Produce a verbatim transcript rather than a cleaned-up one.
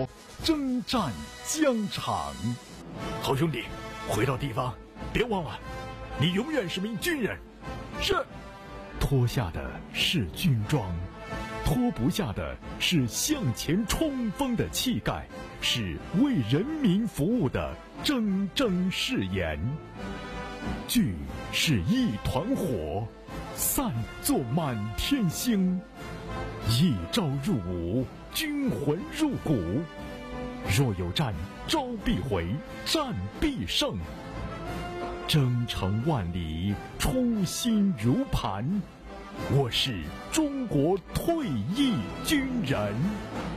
征战疆场。好兄弟，回到地方，别忘了，你永远是名军人。是。脱下的是军装，脱不下的是向前冲锋的气概，是为人民服务的铮铮誓言。聚是一团火，散作满天星。一朝入伍，军魂入骨。若有战，招必回，战必胜。征程万里，初心如磐。我是中国退役军人。